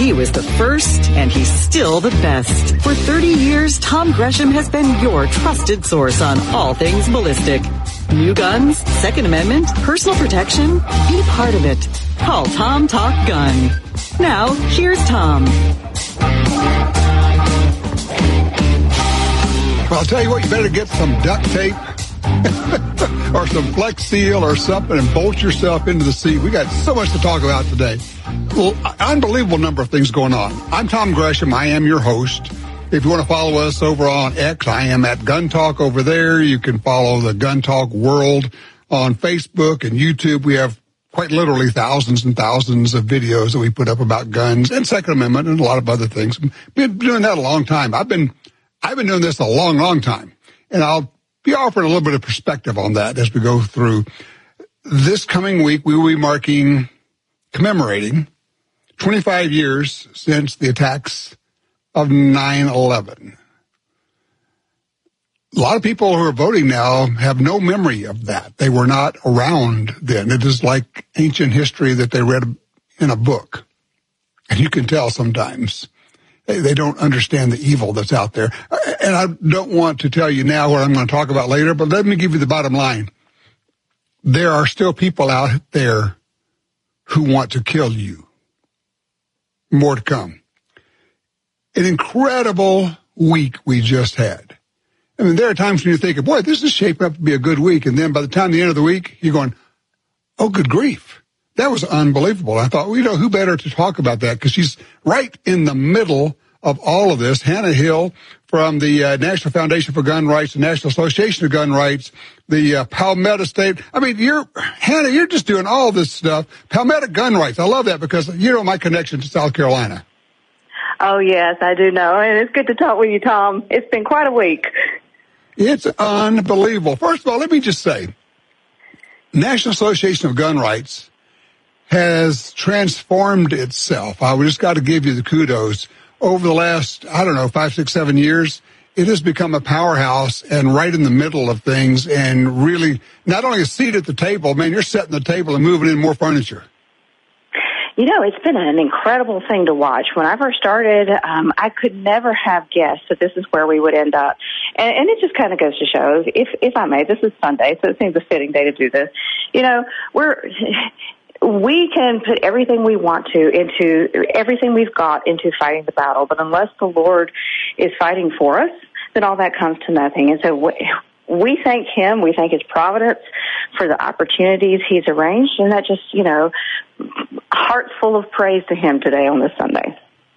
He was the first, and he's still the best. For 30 years, Tom Gresham has been your trusted source on all things ballistic. New guns, Second Amendment, personal protection. Be part of it. Call Tom Talk Gun. Now, here's Tom. Well, I'll tell you what, you better get some duct tape or some Flex Seal or something and bolt yourself into the seat. We got so much to talk about today. Well, unbelievable number of things going on. I'm Tom Gresham. I am your host. If you want to follow us over on X, I am at Gun Talk over there. You can follow the Gun Talk World on Facebook and YouTube. We have quite literally thousands and thousands of videos that we put up about guns and Second Amendment and a lot of other things. Been doing that a long time. I've been doing this a long, long time. And I'll be offering a little bit of perspective on that as we go through. This coming week, we will be commemorating 25 years since the attacks of 9/11. A lot of people who are voting now have no memory of that. They were not around then. It is like ancient history that they read in a book. And you can tell sometimes they don't understand the evil that's out there. And I don't want to tell you now what I'm going to talk about later, but let me give you the bottom line. There are still people out there who want to kill you. More to come. An incredible week we just had. I mean, there are times when you're thinking, boy, this is shaping up to be a good week. And then by the time the end of the week, you're going, oh, good grief. That was unbelievable. I thought, well, you know, who better to talk about that? Because she's right in the middle of all of this. Hannah Hill from the National Foundation for Gun Rights, the National Association of Gun Rights, the Palmetto State. I mean, Hannah, you're just doing all this stuff. Palmetto Gun Rights. I love that because you know my connection to South Carolina. Oh, yes, I do know. And it's good to talk with you, Tom. It's been quite a week. It's unbelievable. First of all, let me just say, National Association of Gun Rights has transformed itself. I just got to give you the kudos. Over the last, 5, 6, 7 years, it has become a powerhouse and right in the middle of things and really not only a seat at the table, man, you're setting the table and moving in more furniture. You know, it's been an incredible thing to watch. When I first started, I could never have guessed that this is where we would end up. And it just kind of goes to show, if I may, this is Sunday, so it seems a fitting day to do this. You know, we can put everything we want to into everything we've got into fighting the battle, but unless the Lord is fighting for us, then all that comes to nothing. And so we thank Him, we thank His providence for the opportunities He's arranged, and that just, you know, heart full of praise to Him today on this Sunday.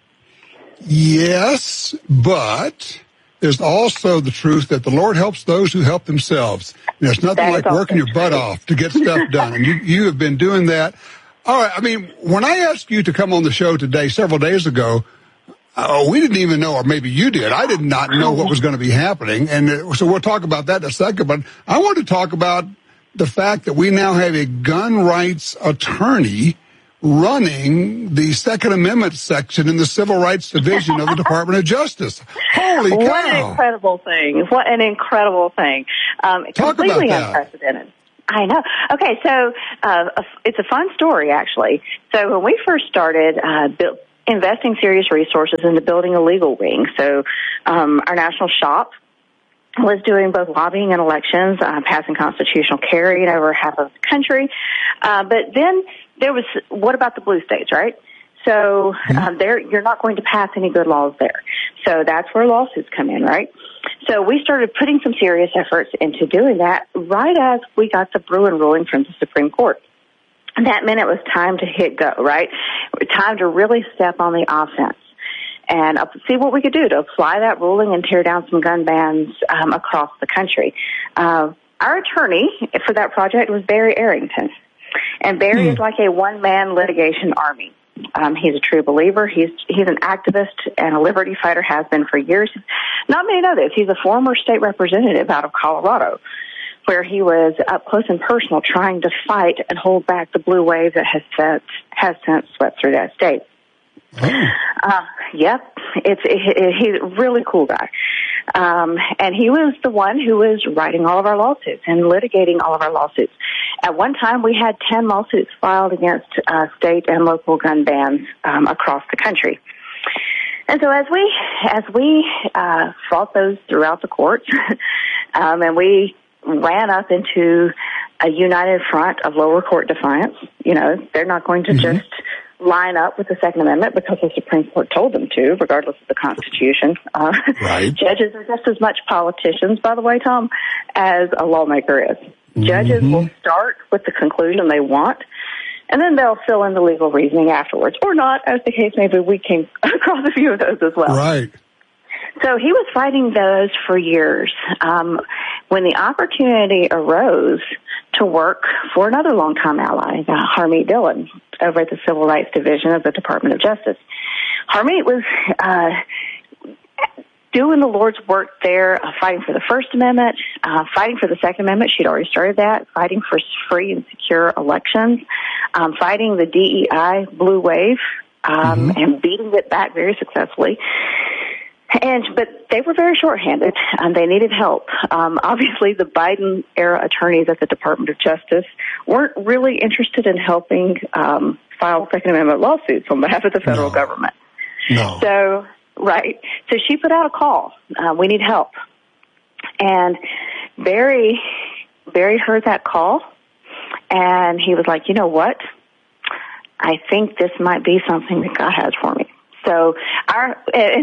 Yes, but there's also the truth that the Lord helps those who help themselves. And there's nothing like working your butt off to get stuff done. And you have been doing that. All right. I mean, when I asked you to come on the show today, several days ago, we didn't even know, or maybe you did. I did not know what was going to be happening. And so we'll talk about that in a second. But I want to talk about the fact that we now have a gun rights attorney running the Second Amendment section in the Civil Rights Division of the Department of Justice. Holy cow. What an incredible thing. What an incredible thing. Talk completely about that. Unprecedented. I know. Okay, so it's a fun story, actually. So when we first started investing serious resources into building a legal wing, so our national shop was doing both lobbying and elections, passing constitutional carry in over half of the country. But then there was, what about the blue states, right? So you're not going to pass any good laws there. So that's where lawsuits come in, right? So we started putting some serious efforts into doing that right as we got the Bruen ruling from the Supreme Court. And that meant it was time to hit go, right? Time to really step on the offense and see what we could do to apply that ruling and tear down some gun bans across the country. Our attorney for that project was Barry Arrington. And Barry is like a one-man litigation army. He's a true believer. He's an activist and a liberty fighter, has been for years. Not many know this. He's a former state representative out of Colorado, where he was up close and personal trying to fight and hold back the blue wave that has since swept through that state. Yep. He's a really cool guy. And he was the one who was writing all of our lawsuits and litigating all of our lawsuits. At one time, we had 10 lawsuits filed against state and local gun bans across the country. And so as we fought those throughout the courts, and we ran up into a united front of lower court defiance, they're not going to just line up with the Second Amendment because the Supreme Court told them to, regardless of the Constitution. Right. Judges are just as much politicians, by the way, Tom, as a lawmaker is. Judges will start with the conclusion they want, and then they'll fill in the legal reasoning afterwards, or not, as the case may be. We came across a few of those as well. Right. So he was fighting those for years. When the opportunity arose to work for another longtime ally, Harmeet Dillon, over at the Civil Rights Division of the Department of Justice, Harmeet was doing the Lord's work there, fighting for the First Amendment, fighting for the Second Amendment. She'd already started that, fighting for free and secure elections, fighting the DEI blue wave, and beating it back very successfully. But they were very short-handed, and they needed help. Obviously, the Biden-era attorneys at the Department of Justice weren't really interested in helping file Second Amendment lawsuits on behalf of the federal government. No. So she put out a call. We need help. And Barry heard that call, and he was like, you know what? I think this might be something that God has for me. So our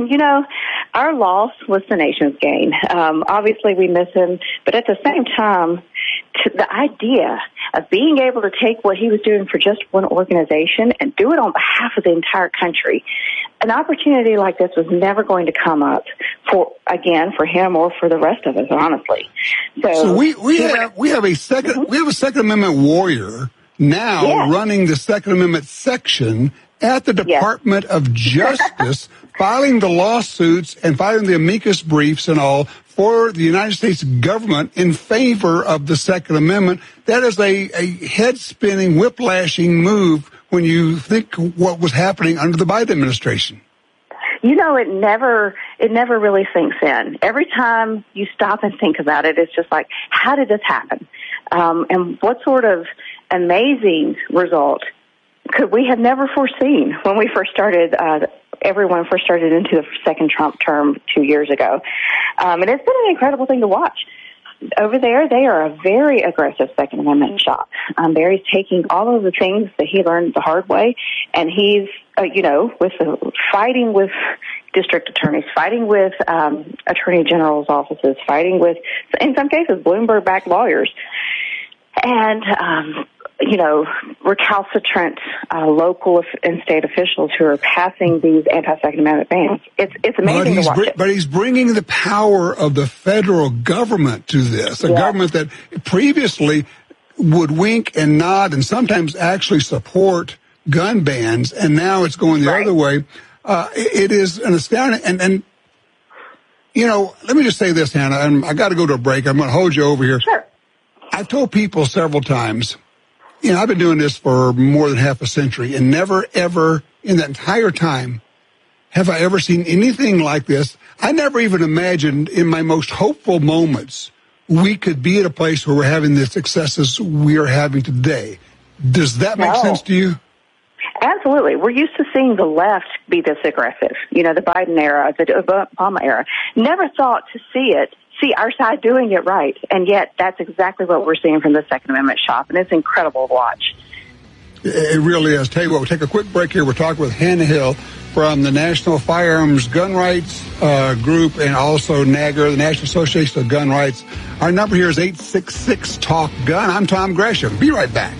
loss was the nation's gain. Obviously we miss him, but at the same time, the idea of being able to take what he was doing for just one organization and do it on behalf of the entire country, an opportunity like this was never going to come up for him or for the rest of us, honestly. So we have a Second Amendment warrior now running the Second Amendment section at the Department of Justice, filing the lawsuits and filing the amicus briefs and all for the United States government in favor of the Second Amendment. That is a head-spinning, whiplashing move when you think what was happening under the Biden administration. It never really sinks in. Every time you stop and think about it, it's just like, how did this happen? And what sort of amazing result could we have never foreseen when we first started, everyone first started into the second Trump term 2 years ago. And it's been an incredible thing to watch. Over there, they are a very aggressive Second Amendment shop. Barry's taking all of the things that he learned the hard way, and he's, fighting with district attorneys, fighting with attorney general's offices, fighting with, in some cases, Bloomberg-backed lawyers. And, recalcitrant local and state officials who are passing these anti-Second Amendment bans. It's amazing to watch it. But he's bringing the power of the federal government to this, a government that previously would wink and nod and sometimes actually support gun bans, and now it's going the other way. It is an astounding, and let me just say this, Hannah, and I got to go to a break. I'm going to hold you over here. Sure. I've told people several times, I've been doing this for more than half a century, and never, ever in that entire time have I ever seen anything like this. I never even imagined in my most hopeful moments we could be at a place where we're having the successes we are having today. Does that make sense to you? Absolutely. We're used to seeing the left be this aggressive. The Biden era, the Obama era. Never thought to see our side doing it right. And yet that's exactly what we're seeing from the Second Amendment shop. And it's incredible to watch. It really is. Tell you what, we'll take a quick break here. We're talking with Hannah Hill from the National Firearms Gun Rights Group and also NAGR, the National Association of Gun Rights. Our number here is 866-TALK-GUN. I'm Tom Gresham. Be right back.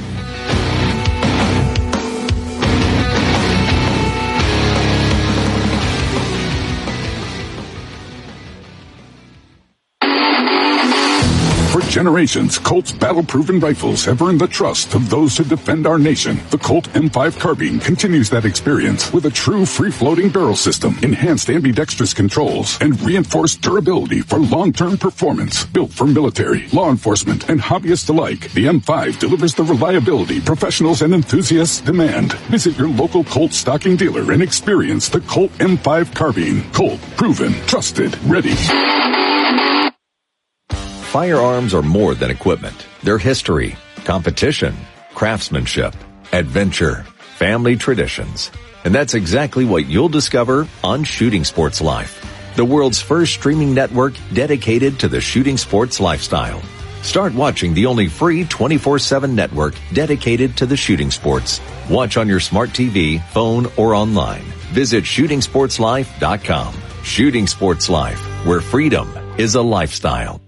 Generations, Colt's battle-proven rifles have earned the trust of those who defend our nation. The Colt M5 carbine continues that experience with a true free-floating barrel system, enhanced ambidextrous controls, and reinforced durability for long-term performance. Built for military, law enforcement, and hobbyists alike, the M5 delivers the reliability professionals and enthusiasts demand. Visit your local Colt stocking dealer and experience the Colt M5 carbine. Colt, proven, trusted, ready. Firearms are more than equipment. They're history, competition, craftsmanship, adventure, family traditions. And that's exactly what you'll discover on Shooting Sports Life, the world's first streaming network dedicated to the shooting sports lifestyle. Start watching the only free 24/7 network dedicated to the shooting sports. Watch on your smart TV, phone, or online. Visit shootingsportslife.com. Shooting Sports Life, where freedom is a lifestyle.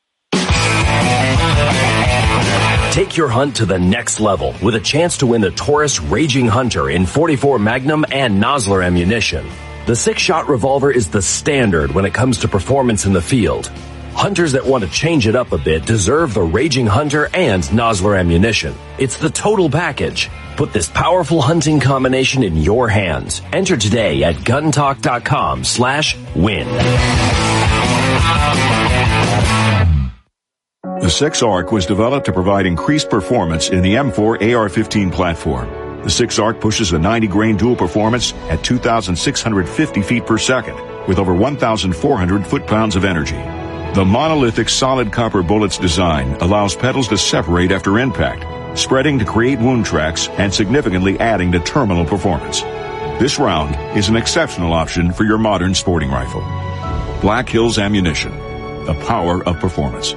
Take your hunt to the next level with a chance to win the Taurus Raging Hunter in .44 Magnum and Nosler ammunition. The 6-shot revolver is the standard when it comes to performance in the field. Hunters that want to change it up a bit deserve the Raging Hunter and Nosler ammunition. It's the total package. Put this powerful hunting combination in your hands. Enter today at guntalk.com/win. The 6-ARC was developed to provide increased performance in the M4 AR-15 platform. The 6-ARC pushes the 90-grain dual performance at 2,650 feet per second with over 1,400 foot-pounds of energy. The monolithic solid copper bullet's design allows petals to separate after impact, spreading to create wound tracks and significantly adding to terminal performance. This round is an exceptional option for your modern sporting rifle. Black Hills Ammunition, the power of performance.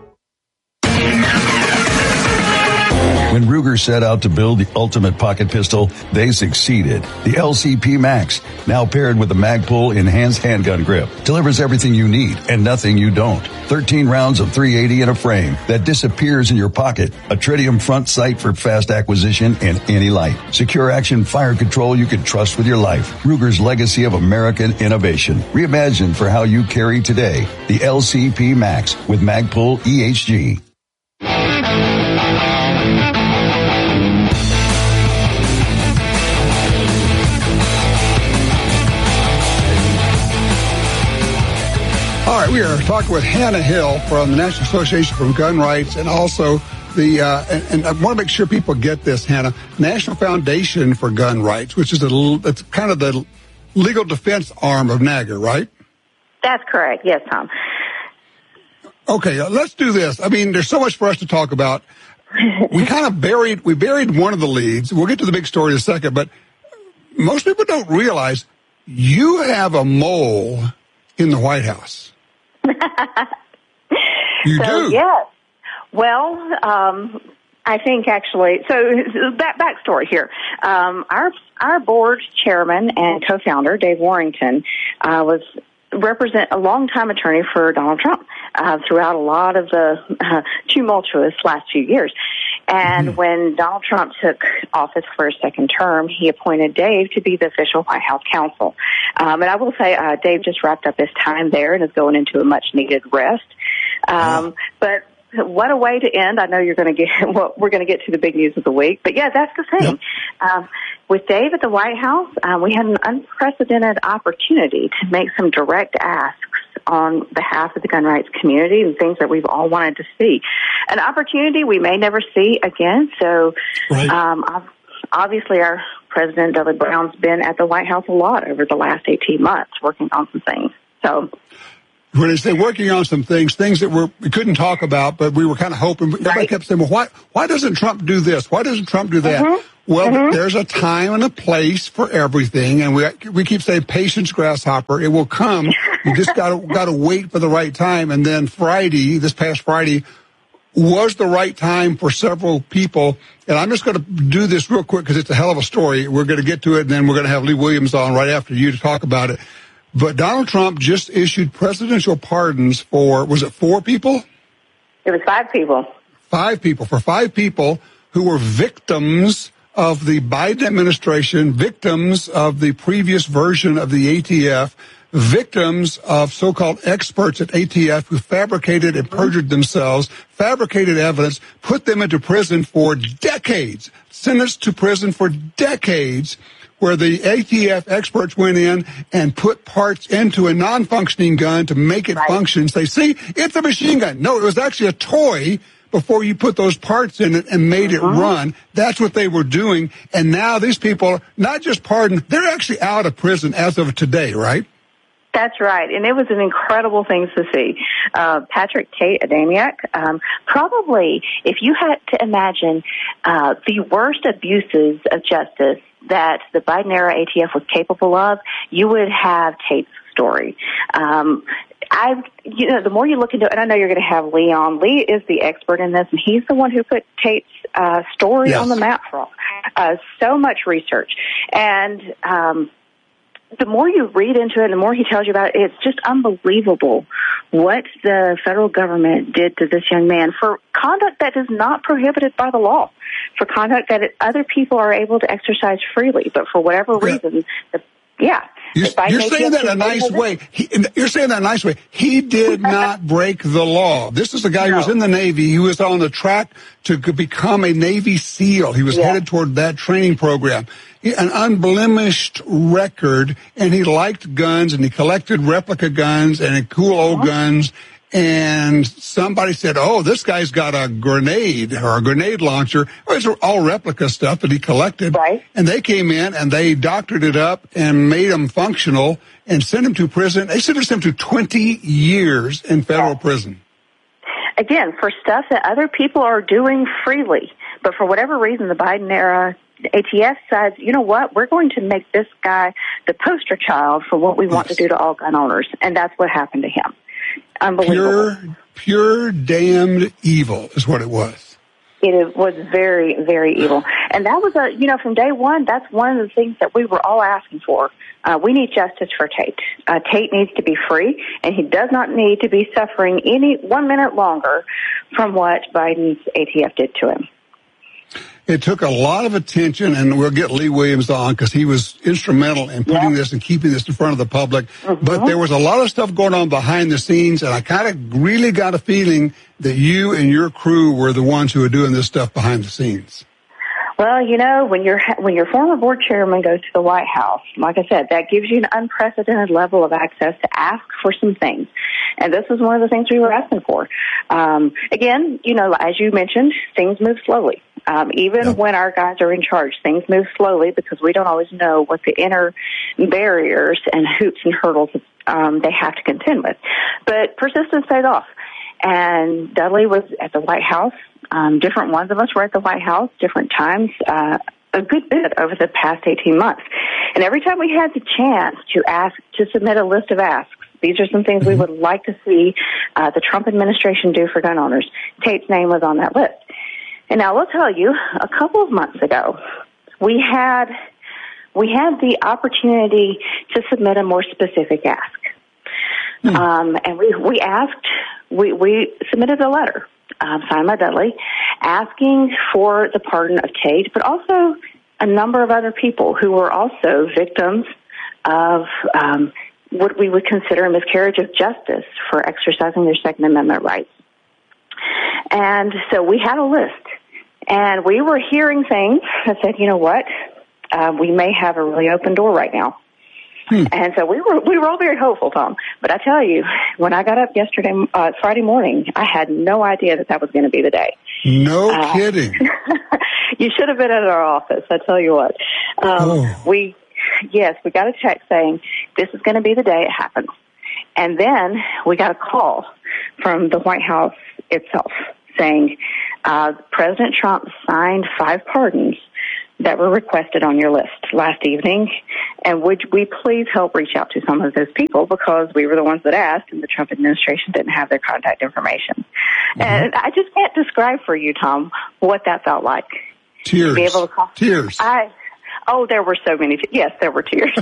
When Ruger set out to build the ultimate pocket pistol, they succeeded. The LCP Max, now paired with the Magpul enhanced handgun grip, delivers everything you need and nothing you don't. 13 rounds of .380 in a frame that disappears in your pocket. A tritium front sight for fast acquisition in any light. Secure action fire control you can trust with your life. Ruger's legacy of American innovation. Reimagined for how you carry today. The LCP Max with Magpul EHG. All right, we are talking with Hannah Hill from the National Association for Gun Rights, and also the and I want to make sure people get this, Hannah. National Foundation for Gun Rights, which is it's kind of the legal defense arm of NAGR, right? That's correct. Yes, Tom. Okay, let's do this. I mean, there's so much for us to talk about. We buried one of the leads. We'll get to the big story in a second, but most people don't realize you have a mole in the White House. You do? Yes. Well, I think actually, so that backstory here. Our board chairman and co-founder, Dave Warrington, was a longtime attorney for Donald Trump throughout a lot of the tumultuous last few years. And when Donald Trump took office for his second term, he appointed Dave to be the official White House counsel. And I will say Dave just wrapped up his time there and is going into a much-needed rest. But what a way to end. I know you're going to get, well, we're going to get to the big news of the week. But, yeah, that's the thing. Yep. With Dave at the White House, we had an unprecedented opportunity to make some direct asks on behalf of the gun rights community and things that we've all wanted to see. An opportunity we may never see again. So, obviously, our President Dudley Brown's been at the White House a lot over the last 18 months working on some things. So, when they say working on some things that we couldn't talk about, but we were kind of hoping. Everybody kept saying, well, why doesn't Trump do this? Why doesn't Trump do that? Well, there's a time and a place for everything, and we keep saying patience, grasshopper. It will come. You just got to wait for the right time. And then this past Friday, was the right time for several people. And I'm just going to do this real quick because it's a hell of a story. We're going to get to it, and then we're going to have Lee Williams on right after you to talk about it. But Donald Trump just issued presidential pardons for, was it 4 people? It was 5 people. 5 people. For 5 people who were victims of the Biden administration, victims of the previous version of the ATF, victims of so-called experts at ATF who fabricated and perjured themselves, fabricated evidence, put them into prison for decades, sentenced to prison for decades, where the ATF experts went in and put parts into a non-functioning gun to make it function. Say, see, it's a machine gun. No, it was actually a toy before you put those parts in it and made it run. That's what they were doing. And now these people are not just pardoned, they're actually out of prison as of today, right? That's right, and it was an incredible thing to see. Patrick Tate Adamiak, probably, if you had to imagine the worst abuses of justice that the Biden-era ATF was capable of, you would have Tate's story. The more you look into it, and I know you're going to have Lee on. Lee is the expert in this, and he's the one who put Tate's story on the map for so much research. And the more you read into it, the more he tells you about it, it's just unbelievable what the federal government did to this young man for conduct that is not prohibited by the law, for conduct that other people are able to exercise freely, but for whatever reason, You're saying that in a nice way. You're saying that in a nice way. He did not break the law. This is a guy who was in the Navy. He was on the track to become a Navy SEAL. He was headed toward that training program. An unblemished record, and he liked guns, and he collected replica guns and cool old guns. And somebody said, oh, this guy's got a grenade or a grenade launcher. Well, it's all replica stuff that he collected. Right. And they came in and they doctored it up and made him functional and sent him to prison. They sentenced him to 20 years in federal prison. Again, for stuff that other people are doing freely. But for whatever reason, the Biden-era ATF decides, you know what, we're going to make this guy the poster child for what we want to do to all gun owners. And that's what happened to him. Unbelievable. Pure damned evil is what it was. It was very, very evil. And that was from day one, that's one of the things that we were all asking for. We need justice for Tate. Tate needs to be free, and he does not need to be suffering any 1 minute longer from what Biden's ATF did to him. It took a lot of attention, and we'll get Lee Williams on because he was instrumental in putting this and keeping this in front of the public. But there was a lot of stuff going on behind the scenes, and I kind of really got a feeling that you and your crew were the ones who were doing this stuff behind the scenes. Well, when your former board chairman goes to the White House, like I said, that gives you an unprecedented level of access to ask for some things. And this is one of the things we were asking for. Again, as you mentioned, things move slowly. Even when our guys are in charge, things move slowly because we don't always know what the inner barriers and hoops and hurdles they have to contend with. But persistence pays off. And Dudley was at the White House. Different ones of us were at the White House, different times, a good bit over the past 18 months. And every time we had the chance to submit a list of asks, these are some things we would like to see the Trump administration do for gun owners. Tate's name was on that list. And now we'll tell you, a couple of months ago, we had the opportunity to submit a more specific ask. And we submitted a letter, signed by Dudley, asking for the pardon of Tate, but also a number of other people who were also victims of what we would consider a miscarriage of justice for exercising their Second Amendment rights. And so we had a list, and we were hearing things that said, you know what, we may have a really open door right now. And so we were all very hopeful, Tom. But I tell you, when I got up Friday morning, I had no idea that was going to be the day. No kidding. You should have been at our office, I tell you what. We got a text saying, this is going to be the day it happens. And then we got a call from the White House itself saying, President Trump signed 5 pardons that were requested on your list last evening, and would we please help reach out to some of those people because we were the ones that asked and the Trump administration didn't have their contact information. And I just can't describe for you, Tom, what that felt like. Tears. To be able to call. Tears. There were so many. Yes, there were tears.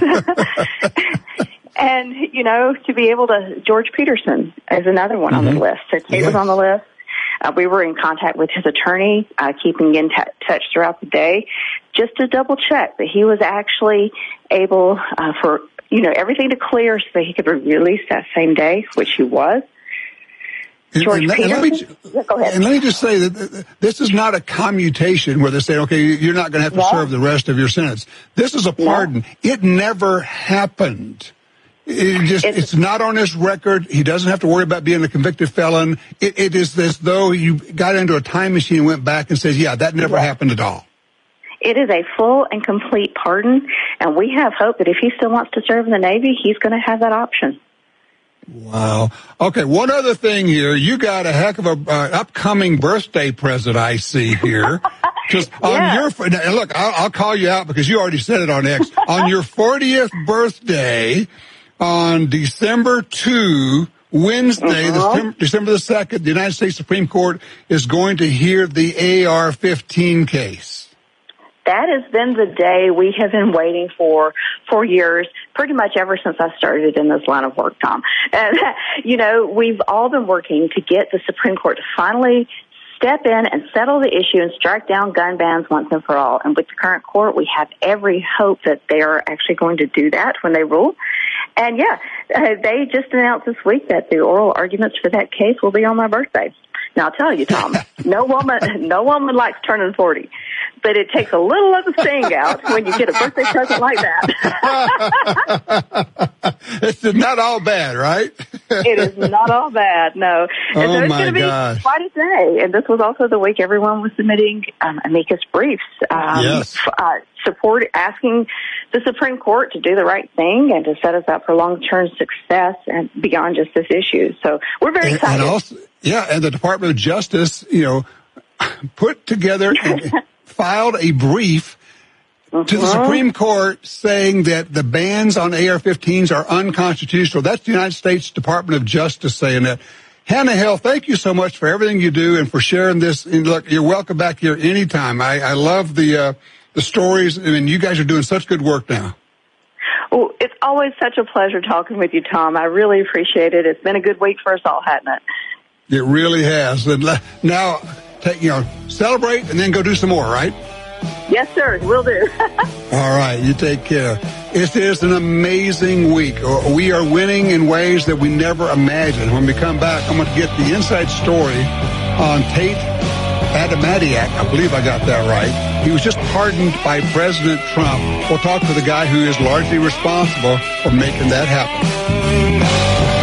And, to be able to, George Peterson is another one on the list. So Tate was on the list. We were in contact with his attorney, keeping in touch throughout the day, just to double check that he was actually able for everything to clear so that he could be released that same day, which he was. George Peterson. Go ahead. And let me just say that this is not a commutation where they say, okay, you're not going to have to serve the rest of your sentence. This is a pardon. It never happened. It's not on his record. He doesn't have to worry about being a convicted felon. It is as though you got into a time machine and went back and says, that never happened at all. It is a full and complete pardon, and we have hope that if he still wants to serve in the Navy, he's going to have that option. Wow. Okay, one other thing here. You got a heck of a upcoming birthday present I see here. Just on your, look, I'll call you out because you already said it on X. On your 40th birthday, on December 2, Wednesday, December the 2nd, the United States Supreme Court is going to hear the AR-15 case. That has been the day we have been waiting for years, pretty much ever since I started in this line of work, Tom. And, we've all been working to get the Supreme Court to finally step in and settle the issue and strike down gun bans once and for all. And with the current court, we have every hope that they are actually going to do that when they rule. And they just announced this week that the oral arguments for that case will be on my birthday. Now, I'll tell you, Tom, no woman likes turning 40, but it takes a little of the sting out when you get a birthday present like that. It's not all bad, right? It is not all bad, no. And so it's going to be quite a day. And this was also the week everyone was submitting amicus briefs, asking the Supreme Court to do the right thing and to set us up for long-term success and beyond just this issue. So we're very excited. And the Department of Justice, put together and filed a brief to the Supreme Court saying that the bans on AR-15s are unconstitutional. That's the United States Department of Justice saying that. Hannah Hill, thank you so much for everything you do and for sharing this. And look, you're welcome back here anytime. I love the stories, and you guys are doing such good work now. Well, it's always such a pleasure talking with you, Tom. I really appreciate it. It's been a good week for us all, hasn't it? It really has. And now, celebrate and then go do some more, right? Yes, sir. Will do. All right. You take care. It is an amazing week. We are winning in ways that we never imagined. When we come back, I'm going to get the inside story on Tate Adamadiak. I believe I got that right. He was just pardoned by President Trump. We'll talk to the guy who is largely responsible for making that happen.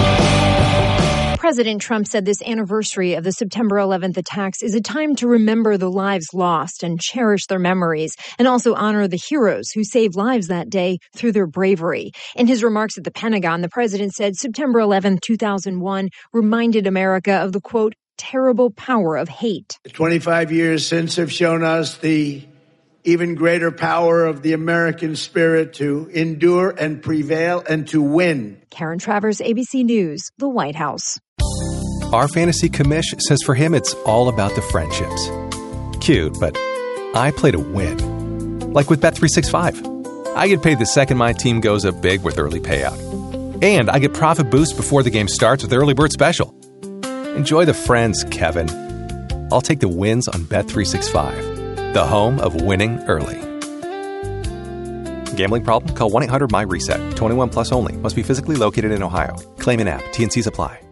President Trump said this anniversary of the September 11th attacks is a time to remember the lives lost and cherish their memories, and also honor the heroes who saved lives that day through their bravery. In his remarks at the Pentagon, the president said September 11th, 2001 reminded America of the, quote, terrible power of hate. 25 years since have shown us the even greater power of the American spirit to endure and prevail and to win. Karen Travers, ABC News, the White House. Our fantasy commish says for him it's all about the friendships. Cute, but I play to win. Like with Bet365. I get paid the second my team goes up big with early payout. And I get profit boost before the game starts with Early Bird Special. Enjoy the friends, Kevin. I'll take the wins on Bet365, the home of winning early. Gambling problem? Call 1-800-MY-RESET. 21 plus only. Must be physically located in Ohio. Claim in app. T&Cs apply.